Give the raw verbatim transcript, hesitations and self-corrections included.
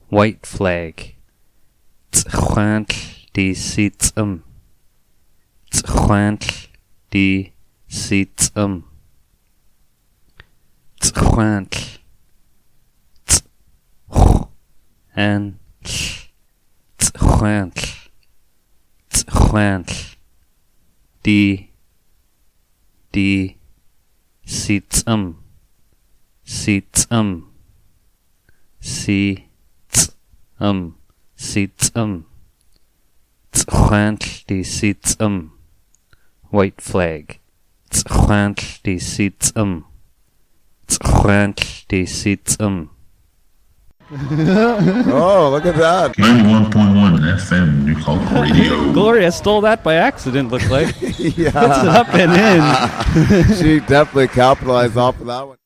White flag. T'chwantl di sit'um. T'chwantl di sit'um. T'chwantl. T'ch. And t'chwantl. T'chwantl. Di. Di. Sit'um. Sit'um. Si-t-um. Sit'um. T'chwantl di sit'um. White flag. T'chwantl di sit'um. T'chwantl di sit'um. Oh, look at that. ninety-one point one F M New Culture Radio. Gloria stole that by accident, looked like. Yeah. Puts it up and in. She definitely capitalized off of that one.